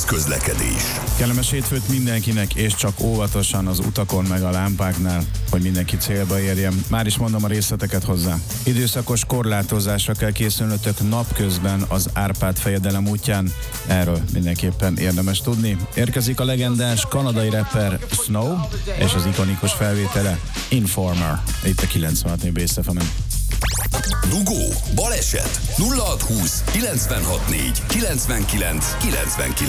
közlekedés. Kellemes hétfőt mindenkinek, és csak óvatosan az utakon meg a lámpáknál, hogy mindenki célba érjen. Már is mondom a részleteket hozzá. Időszakos korlátozásra kell készülnötök napközben az Árpád fejedelem útján. Erről mindenképpen érdemes tudni. Érkezik a legendás kanadai rapper Snow, és az ikonikus felvétele Informer. Itt a 96 Bass FM-en. Dugó, baleset, 0620 964 99 99.